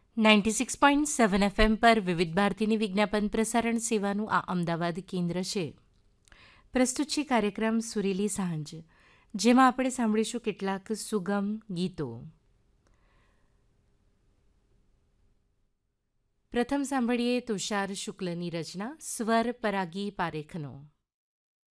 96.7 FM પર વિવિધ ભારતીની વિજ્ઞાપન પ્રસારણ સેવાનું આ અમદાવાદ કેન્દ્ર છે. પ્રસ્તુત છે કાર્યક્રમ સુરીલી સાંજ, જેમાં આપણે સાંભળીશું કેટલાક સુગમ ગીતો. પ્રથમ સાંભળીએ તુષાર શુક્લની રચના, સ્વર પરાગી પારેખનો.